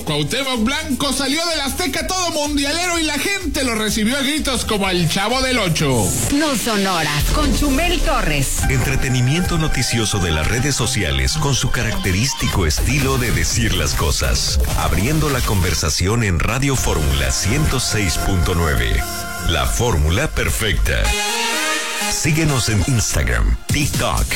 Cuauhtémoc Blanco salió del Azteca todo mundialero y la gente lo recibió a gritos como el Chavo del Ocho. No Sonoras, con Chumel Torres. Entretenimiento noticioso de las redes sociales con su característico estilo de decir las cosas. Abriendo la conversación en Radio Fórmula 106.9. La fórmula perfecta. Síguenos en Instagram, TikTok,